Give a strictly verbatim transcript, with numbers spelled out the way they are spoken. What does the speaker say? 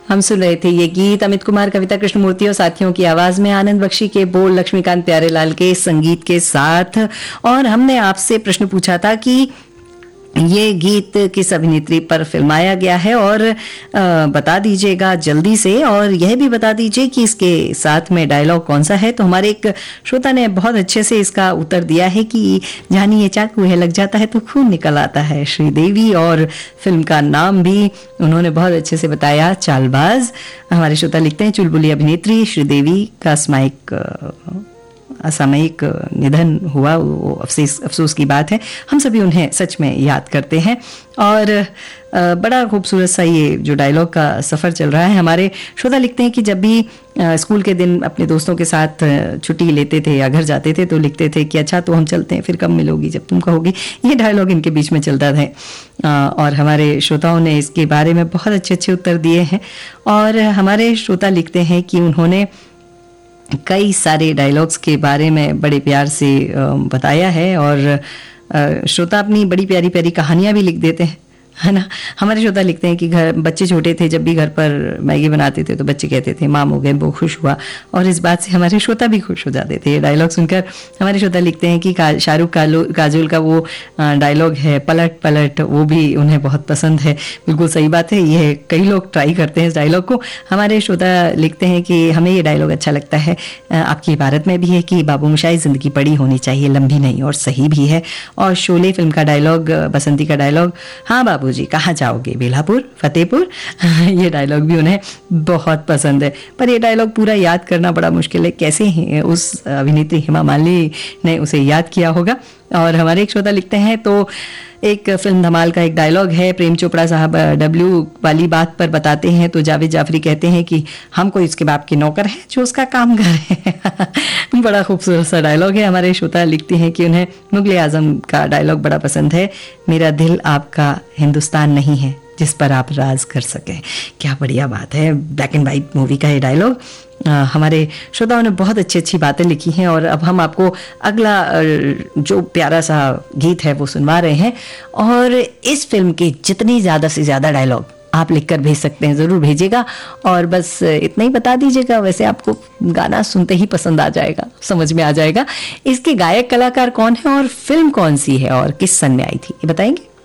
हम सुन रहे थे ये गीत अमित कुमार, कविता कृष्णमूर्ति और साथियों की आवाज में, आनंद बख्शी के बोल, लक्ष्मीकांत प्यारेलाल के संगीत के साथ। और हमने आपसे प्रश्न पूछा था कि ये गीत किस अभिनेत्री पर फिल्माया गया है, और आ, बता दीजिएगा जल्दी से, और यह भी बता दीजिए कि इसके साथ में डायलॉग कौन सा है। तो हमारे एक श्रोता ने बहुत अच्छे से इसका उत्तर दिया है कि जानी ये चाकू है लग जाता है तो खून निकल आता है, श्रीदेवी, और फिल्म का नाम भी उन्होंने बहुत अच्छे से बताया, चालबाज। हमारे श्रोता लिखते हैं चुलबुली अभिनेत्री श्रीदेवी का सामयिक असामयिक निधन हुआ, वो अफसोस अफसोस की बात है। हम सभी उन्हें सच में याद करते हैं। और बड़ा खूबसूरत सा ये जो डायलॉग का सफ़र चल रहा है। हमारे श्रोता लिखते हैं कि जब भी स्कूल के दिन अपने दोस्तों के साथ छुट्टी लेते थे या घर जाते थे तो लिखते थे कि अच्छा तो हम चलते हैं, फिर कब मिलोगी जब तुम कहोगी। ये डायलॉग इनके बीच में चलता था। और हमारे श्रोताओं ने इसके बारे में बहुत अच्छे अच्छे उत्तर दिए हैं। और हमारे श्रोता लिखते हैं कि उन्होंने कई सारे डायलॉग्स के बारे में बड़े प्यार से बताया है, और श्रोता अपनी बड़ी प्यारी प्यारी कहानियाँ भी लिख देते हैं, है ना। हमारे श्रोता लिखते हैं कि घर बच्चे छोटे थे, जब भी घर पर मैगी बनाते थे तो बच्चे कहते थे माम हो गए, वो खुश हुआ, और इस बात से हमारे श्रोता भी खुश हो जाते थे ये डायलॉग सुनकर। हमारे श्रोता लिखते हैं कि शाहरुख काजोल का वो डायलॉग है पलट पलट, वो भी उन्हें बहुत पसंद है। बिल्कुल सही बात है, ये कई लोग ट्राई करते हैं इस डायलॉग को। हमारे श्रोता लिखते हैं कि हमें ये डायलॉग अच्छा लगता है, आपकी इबारत में भी है कि बाबू मोशाई ज़िंदगी बड़ी होनी चाहिए, लंबी नहीं, और सही भी है। और शोले फिल्म का डायलॉग, बसंती का डायलॉग, हाँ बाबू जी कहाँ जाओगे, बेलापुर, फतेहपुर, ये डायलॉग भी उन्हें बहुत पसंद है। पर ये डायलॉग पूरा याद करना बड़ा मुश्किल है, कैसे उस अभिनेत्री हेमा मालिनी ने उसे याद किया होगा। और हमारे एक श्रोता लिखते हैं तो एक फिल्म धमाल का एक डायलॉग है, प्रेम चोपड़ा साहब डब्ल्यू वाली बात पर बताते हैं तो जावेद जाफरी कहते हैं कि हम कोई इसके बाप के नौकर हैं जो उसका काम कर रहे हैं। बड़ा खूबसूरत सा डायलॉग है। हमारे श्रोता लिखते हैं कि उन्हें मुगले आजम का डायलॉग बड़ा पसंद है, मेरा दिल आपका हिंदुस्तान नहीं है जिस पर आप राज कर सके। क्या बढ़िया बात है, ब्लैक एंड वाइट मूवी का ये डायलॉग। हमारे श्रोताओं ने बहुत अच्छी अच्छी बातें लिखी हैं। और अब हम आपको अगला जो प्यारा सा गीत है वो सुनवा रहे हैं। और इस फिल्म के जितनी ज़्यादा से ज़्यादा डायलॉग आप लिखकर भेज सकते हैं, ज़रूर भेजिएगा। और बस इतना ही बता दीजिएगा, वैसे आपको गाना सुनते ही पसंद आ जाएगा, समझ में आ जाएगा। इसके गायक कलाकार कौन है और फिल्म कौन सी है और किस सन में आई थी, ये बताएंगे।